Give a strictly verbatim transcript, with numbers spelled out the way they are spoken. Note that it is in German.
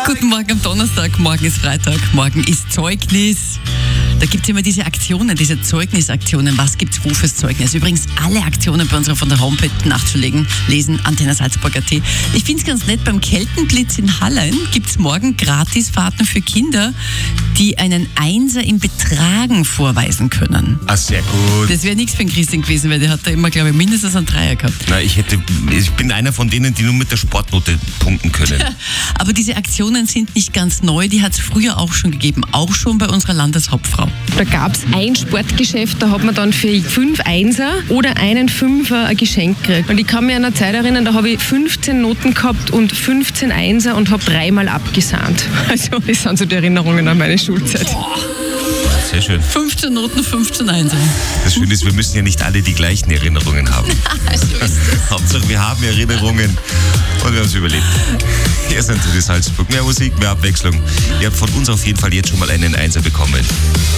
Guten Morgen am Donnerstag, morgen ist Freitag, morgen ist Zeugnis. Da gibt es immer diese Aktionen, diese Zeugnisaktionen. Was gibt's wo fürs Zeugnis? Übrigens alle Aktionen bei uns von der Homepage nachzulegen, lesen, Antenne Salzburg Punkt at. Ich finde es ganz nett, beim Keltenblitz in Hallein gibt es morgen Gratisfahrten für Kinder, die einen Einser im Betragen vorweisen können. Ah, sehr gut. Das wäre nichts für den Christian gewesen, weil der hat da immer, glaube ich, mindestens einen Dreier gehabt. Na, ich hätte, ich bin einer von denen, die nur mit der Sportnote punkten können. Aber diese Aktionen sind nicht ganz neu, die hat es früher auch schon gegeben, auch schon bei unserer Landeshauptfrau. Da gab es ein Sportgeschäft, da hat man dann für fünf Einser oder einen Fünfer ein Geschenk gekriegt. Und ich kann mich an eine Zeit erinnern, da habe ich fünfzehn Noten gehabt und fünfzehn Einser und habe dreimal abgesahnt. Also das sind so die Erinnerungen an meine Schulzeit. Sehr schön. fünfzehn Noten, fünfzehn Einser. Das Schöne ist, wir müssen ja nicht alle die gleichen Erinnerungen haben. So ist es. Hauptsache, wir haben Erinnerungen und wir haben es überlebt. Hier sind die Salzburg. Mehr Musik, mehr Abwechslung. Ihr habt von uns auf jeden Fall jetzt schon mal einen Einser bekommen.